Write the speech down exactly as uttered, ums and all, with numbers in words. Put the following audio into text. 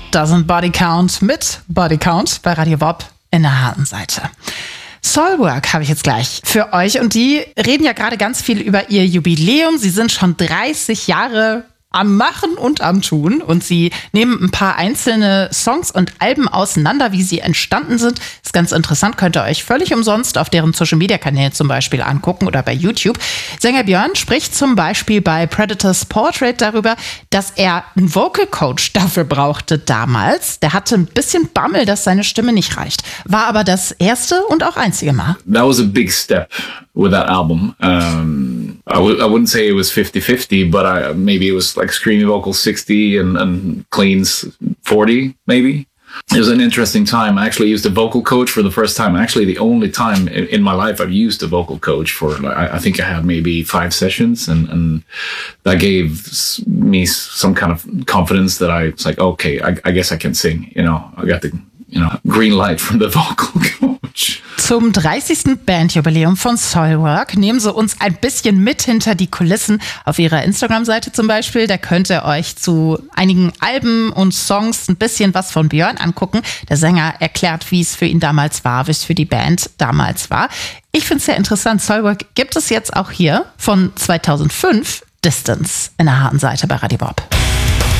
Doesn't Body Count mit Body Count bei Radio Bob in der harten Seite. Soilwork habe ich jetzt gleich für euch und die reden ja gerade ganz viel über ihr Jubiläum. Sie sind schon dreißig Jahre am Machen und am Tun und sie nehmen ein paar einzelne Songs und Alben auseinander, wie sie entstanden sind. Ist ganz interessant, könnt ihr euch völlig umsonst auf deren Social-Media-Kanälen zum Beispiel angucken oder bei YouTube. Sänger Björn spricht zum Beispiel bei Predators Portrait darüber, dass er einen Vocal Coach dafür brauchte damals. Der hatte ein bisschen Bammel, dass seine Stimme nicht reicht. War aber das erste und auch einzige Mal. That was a big step with that album. Um, I, w- I wouldn't say it was fifty-fifty, but I, maybe it was like screamy vocals sixty and, and cleans forty, maybe. It was an interesting time. I actually used a vocal coach for the first time. Actually, the only time in, in my life I've used a vocal coach for, like, I, I think I had maybe five sessions, and, and that gave me some kind of confidence that I was like, okay, I, I guess I can sing. You know, I got the you know green light from the vocal coach. Zum dreißigsten Bandjubiläum von Soilwork nehmen sie uns ein bisschen mit hinter die Kulissen auf ihrer Instagram-Seite zum Beispiel. Da könnt ihr euch zu einigen Alben und Songs ein bisschen was von Björn angucken. Der Sänger erklärt, wie es für ihn damals war, wie es für die Band damals war. Ich finde es sehr interessant. Soilwork gibt es jetzt auch hier von zweitausendfünf, Distance in der harten Seite bei Radio Bob.